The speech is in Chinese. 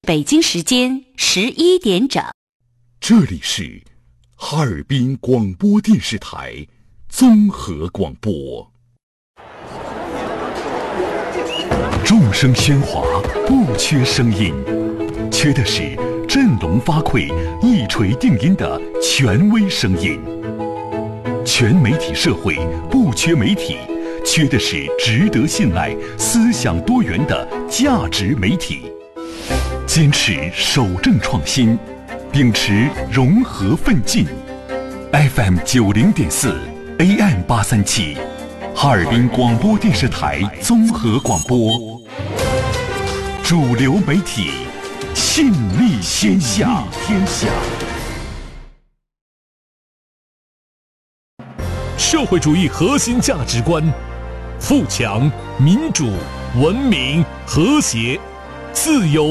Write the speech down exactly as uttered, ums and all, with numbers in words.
北京时间十一点整。 这里是哈尔滨广播电视台综合广播。众声喧哗，不缺声音，缺的是振聋发聩、一锤定音的权威声音。全媒体社会不缺媒体，缺的是值得信赖、思想多元的价值媒体。坚持守正创新，秉持融合奋进。F M 九零点四 A M 八三七，哈尔滨广播电视台综合广播，主流媒体，信力天下。天下。 社会主义核心价值观：富强、民主、文明、和谐、自由。